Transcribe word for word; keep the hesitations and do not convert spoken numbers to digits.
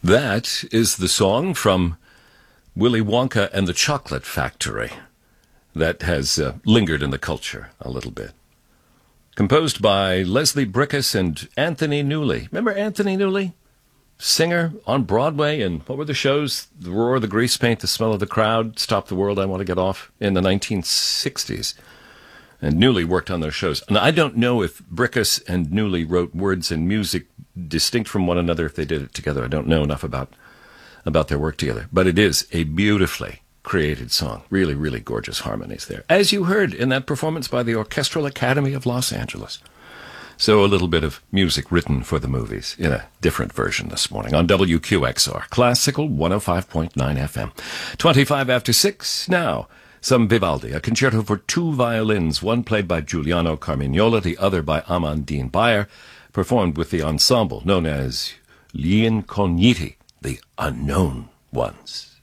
That is the song from Willy Wonka and the Chocolate Factory that has uh, lingered in the culture a little bit. Composed by Leslie Bricusse and Anthony Newley. Remember Anthony Newley? Singer on Broadway, and what were the shows? The Roar, the Grease Paint, The Smell of the Crowd, Stop the World, I Want to Get Off, in the nineteen sixties. And Newley worked on those shows. And I don't know if Bricusse and Newley wrote words and music distinct from one another, if they did it together. I don't know enough about, about their work together. But it is a beautifully created song. Really, really gorgeous harmonies there. As you heard in that performance by the Orchestral Academy of Los Angeles. So a little bit of music written for the movies in a different version this morning on W Q X R, Classical one oh five point nine F M. twenty-five after six now. Some Vivaldi, a concerto for two violins, one played by Giuliano Carmignola, the other by Amandine Bayer, performed with the ensemble known as Gli Incogniti, the Unknown Ones.